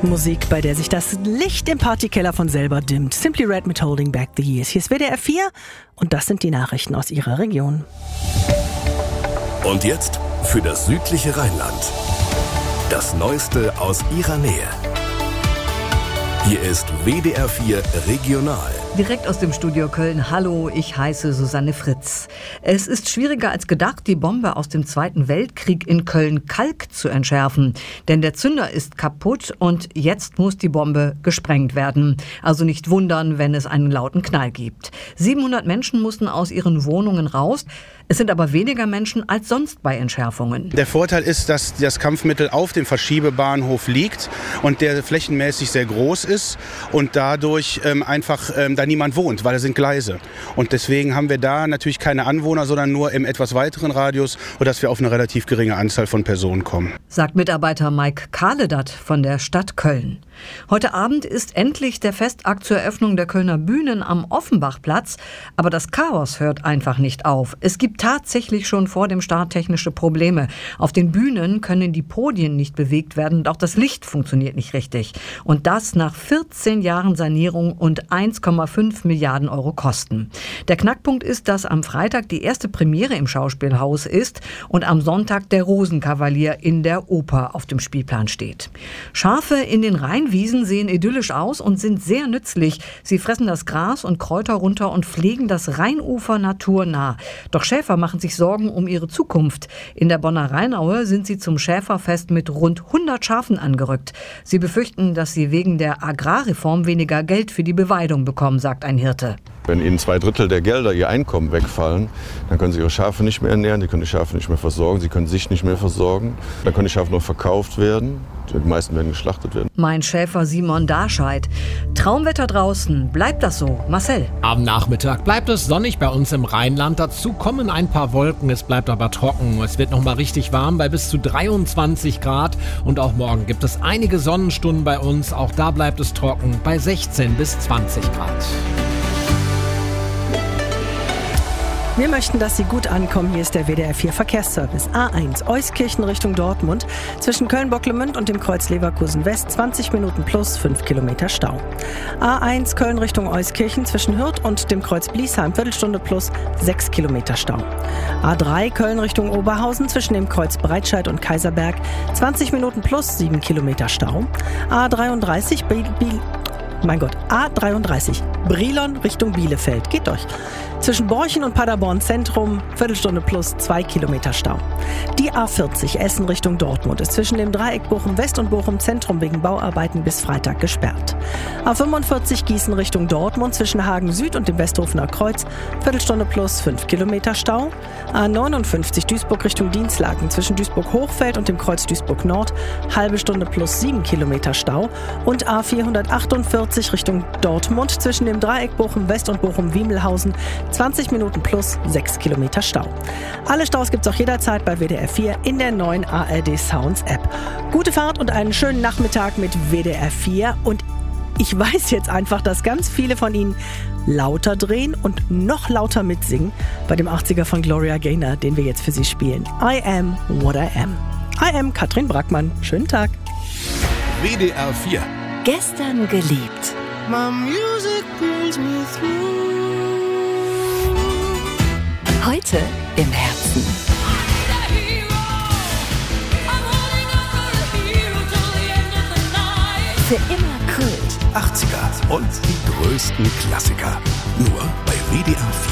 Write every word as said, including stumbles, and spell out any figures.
Musik, bei der sich das Licht im Partykeller von selber dimmt. Simply Red mit Holding Back the Years. Hier ist W D R vier und das sind die Nachrichten aus Ihrer Region. Und jetzt für das südliche Rheinland. Das Neueste aus Ihrer Nähe. Hier ist W D R vier Regional. Direkt aus dem Studio Köln. Hallo, ich heiße Susanne Fritz. Es ist schwieriger als gedacht, die Bombe aus dem Zweiten Weltkrieg in Köln-Kalk zu entschärfen. Denn der Zünder ist kaputt und jetzt muss die Bombe gesprengt werden. Also nicht wundern, wenn es einen lauten Knall gibt. siebenhundert Menschen mussten aus ihren Wohnungen raus. Es sind aber weniger Menschen als sonst bei Entschärfungen. Der Vorteil ist, dass das Kampfmittel auf dem Verschiebebahnhof liegt und der flächenmäßig sehr groß ist und dadurch ähm, einfach ähm, da niemand wohnt, weil es sind Gleise. Und deswegen haben wir da natürlich keine Anwohner, sondern nur im etwas weiteren Radius, sodass wir auf eine relativ geringe Anzahl von Personen kommen. Sagt Mitarbeiter Mike Kahledat von der Stadt Köln. Heute Abend ist endlich der Festakt zur Eröffnung der Kölner Bühnen am Offenbachplatz. Aber das Chaos hört einfach nicht auf. Es gibt tatsächlich schon vor dem Start technische Probleme. Auf den Bühnen können die Podien nicht bewegt werden und auch das Licht funktioniert nicht richtig. Und das nach vierzehn Jahren Sanierung und eins Komma fünf Milliarden Euro Kosten. Der Knackpunkt ist, dass am Freitag die erste Premiere im Schauspielhaus ist und am Sonntag der Rosenkavalier in der Oper auf dem Spielplan steht. Schafe in den Rheinwiesen sehen idyllisch aus und sind sehr nützlich. Sie fressen das Gras und Kräuter runter und pflegen das Rheinufer naturnah. Doch Schäfer machen sich Sorgen um ihre Zukunft. In der Bonner Rheinaue sind sie zum Schäferfest mit rund hundert Schafen angerückt. Sie befürchten, dass sie wegen der Agrarreform weniger Geld für die Beweidung bekommen, sagt ein Hirte. Wenn Ihnen zwei Drittel der Gelder, Ihr Einkommen wegfallen, dann können Sie Ihre Schafe nicht mehr ernähren, Sie können die Schafe nicht mehr versorgen, Sie können sich nicht mehr versorgen. Dann können die Schafe noch verkauft werden, die meisten werden geschlachtet werden. Mein Schäfer Simon Darscheid. Traumwetter draußen, bleibt das so? Marcel? Am Nachmittag bleibt es sonnig bei uns im Rheinland. Dazu kommen ein paar Wolken, es bleibt aber trocken. Es wird noch mal richtig warm bei bis zu dreiundzwanzig Grad. Und auch morgen gibt es einige Sonnenstunden bei uns. Auch da bleibt es trocken bei sechzehn bis zwanzig Grad. Wir möchten, dass Sie gut ankommen. Hier ist der W D R vier Verkehrsservice. A eins, Euskirchen Richtung Dortmund. Zwischen Köln-Bocklemünd und dem Kreuz Leverkusen West zwanzig Minuten plus fünf Kilometer Stau. A eins, Köln Richtung Euskirchen. Zwischen Hürth und dem Kreuz Bliesheim Viertelstunde plus sechs Kilometer Stau. A drei, Köln Richtung Oberhausen. Zwischen dem Kreuz Breitscheid und Kaiserberg zwanzig Minuten plus sieben Kilometer Stau. A dreiunddreißig, Biel, Biel, mein Gott, A dreiunddreißig, Brilon Richtung Bielefeld. Geht durch. Zwischen Borchen und Paderborn Zentrum Viertelstunde plus zwei Kilometer Stau. Die A vierzig Essen Richtung Dortmund ist zwischen dem Dreieck Bochum West und Bochum Zentrum wegen Bauarbeiten bis Freitag gesperrt. A fünfundvierzig Gießen Richtung Dortmund zwischen Hagen Süd und dem Westhofener Kreuz Viertelstunde plus fünf Kilometer Stau. A neunundfünfzig Duisburg Richtung Dienstlaken zwischen Duisburg Hochfeld und dem Kreuz Duisburg Nord halbe Stunde plus sieben Kilometer Stau. Und A vierhundertachtundvierzig Richtung Dortmund zwischen dem Dreieck Bochum West und Bochum Wiemelhausen zwanzig Minuten plus sechs Kilometer Stau. Alle Staus gibt's auch jederzeit bei W D R vier in der neuen A R D Sounds App. Gute Fahrt und einen schönen Nachmittag mit W D R vier. Und ich weiß jetzt einfach, dass ganz viele von Ihnen lauter drehen und noch lauter mitsingen bei dem achtziger von Gloria Gaynor, den wir jetzt für Sie spielen. I am what I am. I am Katrin Brackmann. Schönen Tag. W D R vier. Gestern geliebt. My music brings me through. Heute im Herzen. Für immer Kult. achtziger und die größten Klassiker. Nur bei W D R vier.